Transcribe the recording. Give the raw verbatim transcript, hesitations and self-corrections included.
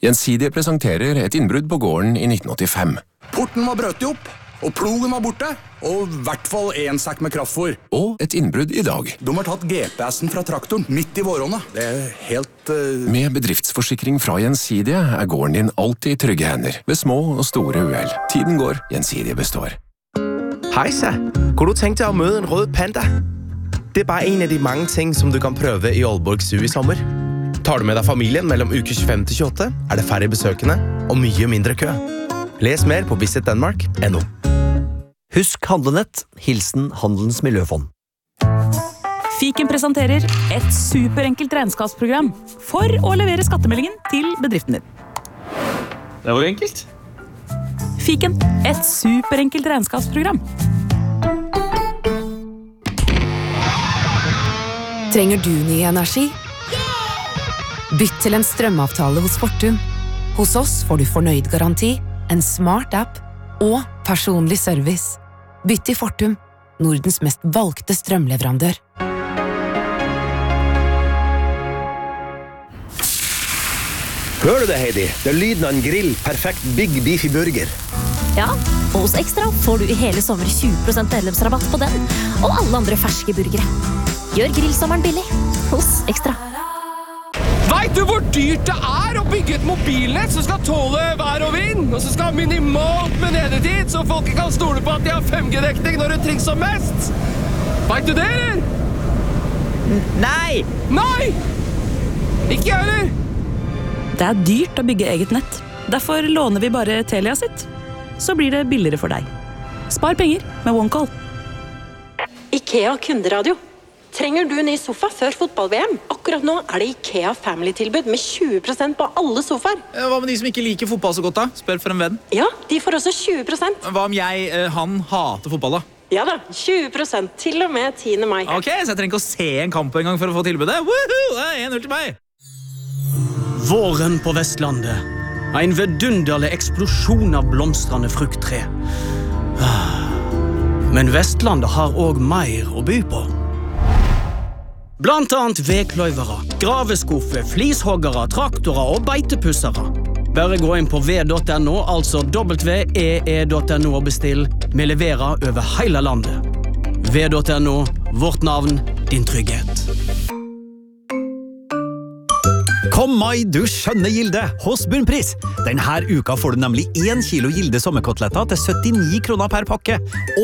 Gjensidige presenterer et innbrudd på gården i nitten åttifem. Porten var brøtt opp, og plogen var borte, og I hvert fall en sekk med kraftfôr. Og et innbrudd I dag. De har tatt G P S-en fra traktoren midt I våronna. Det er helt... Uh... Med bedriftsforsikring fra Gjensidige er gården din alltid I trygge hender, ved små og store uhell. Tiden går, Gjensidige består. Hej så, kunne du tænke dig at møde en rød panda? Det er bare en av de mange ting som du kan prøve I Aalborg Zoo I sommer. Tar du med deg familien mellom uke tjuefem til tjueåtte, er det færre besøkende og mye mindre kø. Les mer på visit denmark punktum no. Husk Handlenett, hilsen Handelens Miljøfond. Fiken presenterer et superenkelt regnskapsprogram for å levere skattemeldingen til bedriften din. Det var enkelt. Fiken, et superenkelt regnskapsprogram. Trenger du ny energi? Bytt til en strømavtale hos Fortum. Hos oss får du fornøyd garanti, en smart app og personlig service. Bytt til Fortum, Nordens mest valgte strømleverandør. Hører du det, Heidi? Det er lyden av en grill, perfekt Big Beefy burger. Ja, og hos Extra får du I hele sommer tjue prosent medlemsrabatt på den, og alle andre ferske burgere. Gjør grillsommeren billig hos Extra. Vet du hvor dyrt det er å bygge et mobilnett som skal tåle vær og vind, og som skal ha minimalt med nedetid, så folk kan stole på at de har fem G-dekning når det trengs som mest? Vet du det, eller? Nei! Nei! Ikke jeg, eller? Det er dyrt å bygge eget nett. Derfor låner vi bare Telia sitt. Så blir det billigere for deg. Spar penger med OneCall. IKEA kunderadio. Trenger du ny sofa før fotball-V M? Akkurat nå er det IKEA Family-tilbud med tjue prosent på alle sofaer. Hva med de som ikke liker fotball så godt da? Spør for en venn. Ja, de får også tjue prosent. Hva om jeg, han, hater fotball da? Ja da, tjue prosent til og med tiende mai. Ok, så jeg trenger ikke å se en kamp en gang for å få tilbudet. Woohoo! Det er en null til meg! Våren på Vestlandet. En vidunderlig eksplosjon av blomstrende frukttre. Men Vestlandet har også mer å by på. Blant annet vekløyvere, graveskuffe, flishoggere, traktorer og beitepussere. Bare gå inn på v punktum no, altså w e e punktum no og bestill. Vi leverer over hele landet. v punktum no, vårt navn, din trygghet. Kom mai, du skjønner Gilde, hos Bunnpris. Denne uka får du nemlig en kilo Gilde sommerkoteletter til syttini kroner per pakke.